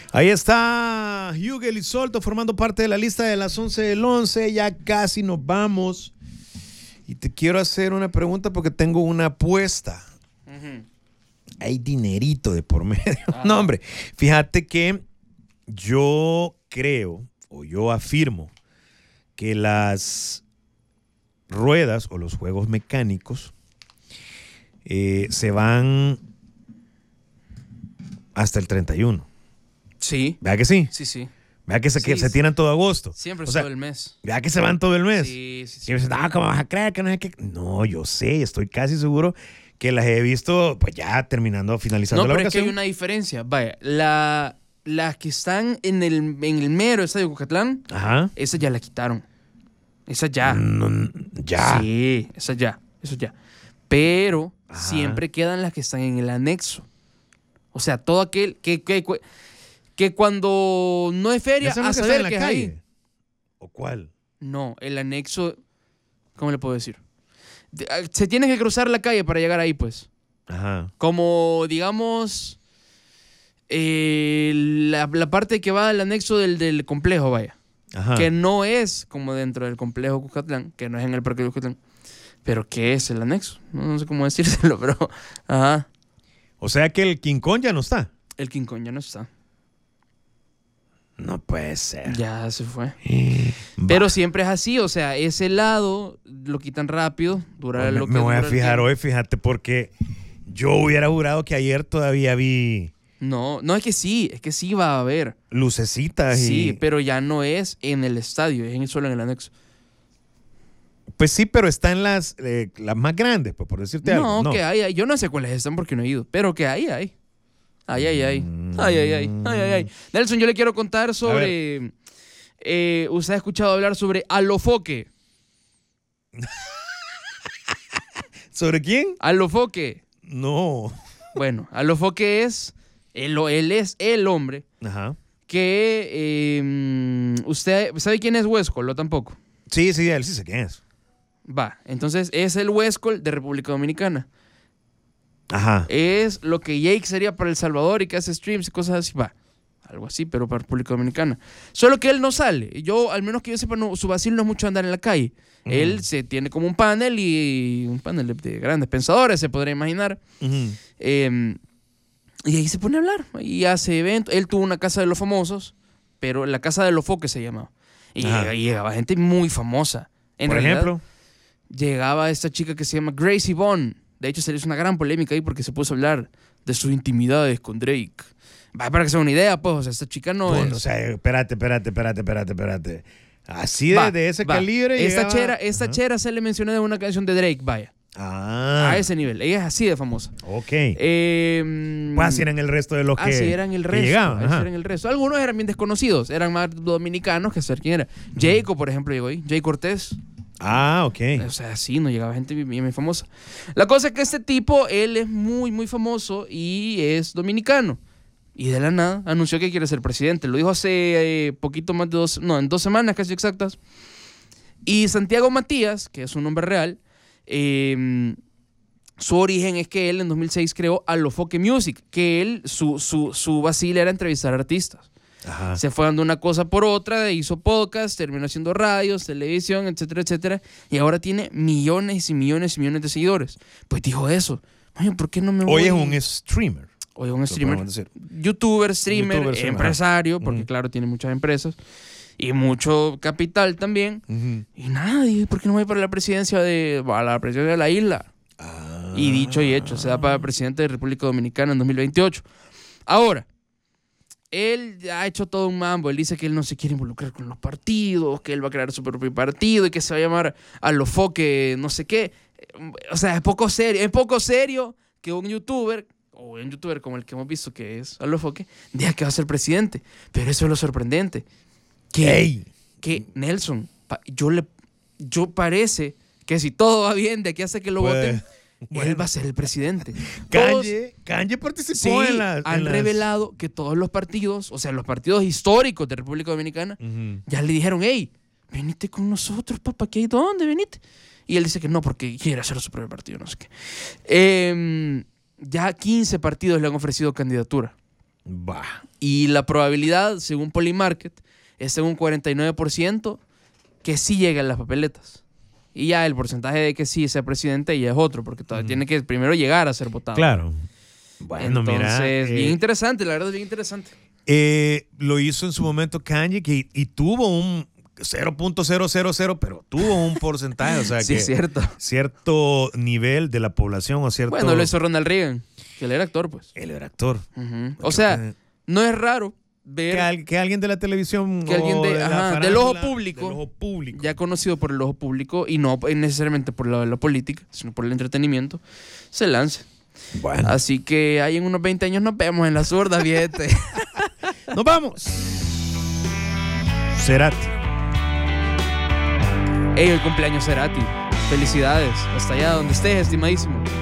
Ahí está Hugh Elizondo formando parte de la lista de las 11 del 11. Ya casi nos vamos. Y te quiero hacer una pregunta porque tengo una apuesta. Hay dinerito de por medio. No, hombre, fíjate que yo creo o yo afirmo que las ruedas o los juegos mecánicos se van hasta el 31. Sí. ¿Verdad que sí? Sí, sí. ¿Verdad que se tiran todo agosto? Siempre o sea, todo el mes. ¿Verdad que se van todo el mes? Sí, sí, sí. Y me dicen, ¿cómo vas a creer que no sé qué? No, yo sé, estoy casi seguro que las he visto pues ya finalizando la vacación. No, pero es que hay una diferencia. Vaya, las que están en el mero estadio Cucatlán, esas ya la quitaron. Esas ya. ¿Ya? Sí, esas ya. Eso ya. Pero siempre quedan las que están en el anexo. O sea, todo aquel que cuando no es feria, ¿Esa no a que está saber en la que es calle? ahí. ¿O cuál? No, el anexo, ¿cómo le puedo decir? Se tiene que cruzar la calle para llegar ahí, pues. Ajá. Como, digamos, la parte que va al anexo del complejo, vaya. Ajá. Que no es como dentro del complejo Cucatlán, que no es en el parque de Cucatlán. Pero ¿qué es el anexo? No sé cómo decírselo, pero... Ajá. O sea que el King Kong ya no está. El King Kong ya no está. No puede ser. Ya se fue. Pero siempre es así, o sea, ese lado lo quitan rápido, dura lo que me voy a dura el fijar tiempo. hoy, fíjate, porque yo hubiera jurado que ayer todavía vi No, es que sí va a haber. lucecitas Sí, pero ya no es en el estadio, es solo en el anexo. Pues sí, pero está en las más grandes, pues, por decirte algo. No, que hay. Yo no sé cuáles están porque no he ido, pero que hay. Ay. Nelson, yo le quiero contar sobre... usted ha escuchado hablar sobre Alofoque. ¿Sobre quién? Alofoque. No. Bueno, Alofoque es... Él es el hombre que... ¿usted sabe quién es Huescol o tampoco? Sí, él sí sé quién es. Va, entonces es el Huescol de República Dominicana. Ajá. Es lo que Jake sería para El Salvador y que hace streams y cosas así. Va, algo así, pero para República Dominicana. Solo que él no sale. Yo, al menos que yo sepa, su vacilo no es mucho andar en la calle. Él se tiene como un panel de grandes pensadores, se podría imaginar. Y ahí se pone a hablar y hace eventos. Él tuvo una casa de los famosos, pero la casa de los foques se llamaba. Y llegaba gente muy famosa. Por ejemplo, llegaba esta chica que se llama Gracie Bond. De hecho, se le hizo una gran polémica ahí porque se puso a hablar de sus intimidades con Drake. Va, para que se haga una idea, pues, o sea, esta chica no es... O sea, espérate. Así de ese calibre. Esta chera se le mencionó de una canción de Drake, vaya. A ese nivel. Ella es así de famosa. Ok. Pues así eran el resto de los que así eran el resto. llegaban. Así eran el resto. Algunos eran bien desconocidos. Eran más dominicanos que saber quién era. Jayco, por ejemplo, llegó ahí. Jay Cortés. Ok. O sea, sí, no llegaba gente bien famosa. La cosa es que este tipo, él es muy, muy famoso y es dominicano. Y de la nada anunció que quiere ser presidente. Lo dijo hace poquito más de en 2 semanas casi exactas. Y Santiago Matías, que es un nombre real, su origen es que él en 2006 creó Alofoque Music, que él, su vacile era entrevistar artistas. Ajá. Se fue dando una cosa por otra, hizo podcast, terminó haciendo radios, televisión, etcétera, etcétera. Y ahora tiene millones y millones y millones de seguidores. Pues dijo eso. Oye, ¿por qué no me voy? Hoy es un streamer. Hoy es un streamer. YouTuber, streamer, empresario, porque claro, tiene muchas empresas. Y mucho capital también. Y nada, dije, ¿por qué no voy para la presidencia de la isla? Y dicho y hecho, se da para presidente de República Dominicana en 2028. Ahora, él ha hecho todo un mambo. Él dice que él no se quiere involucrar con los partidos, que él va a crear su propio partido y que se va a llamar Alofoque no sé qué. O sea, es poco serio que un youtuber, o un youtuber como el que hemos visto que es Alofoque, diga que va a ser presidente. Pero eso es lo sorprendente. Que Nelson, yo parece que si todo va bien de aquí hasta que lo voten, él va a ser el presidente. Kanye participó han revelado que todos los partidos, o sea, los partidos históricos de República Dominicana, ya le dijeron, hey, venite con nosotros, papá, ¿qué hay? ¿Dónde? Venite. Y él dice que no, porque quiere hacer su propio partido, no sé qué. Ya 15 partidos le han ofrecido candidatura. Bah. Y la probabilidad, según Polymarket, es de un 49% que sí llega a las papeletas. Y ya el porcentaje de que sí sea presidente ya es otro, porque todavía tiene que primero llegar a ser votado. Claro. Bueno, entonces, mira, bien interesante, la verdad es bien interesante. Lo hizo en su momento Kanye y tuvo un 0.000, pero tuvo un porcentaje, o sea, sí, que cierto nivel de la población o cierto... Bueno, lo hizo Ronald Reagan, que él era actor, pues. Él era actor. O sea, no es raro ver... Que alguien de la televisión que alguien del ojo público, del ojo público, ya conocido por el ojo público, y no necesariamente por la política, sino por el entretenimiento, se lance. Bueno. Así que ahí en unos 20 años nos vemos en la zurda, viete. ¡Nos vamos! Cerati. Ey, el cumpleaños Cerati. Felicidades. Hasta allá donde estés, estimadísimo.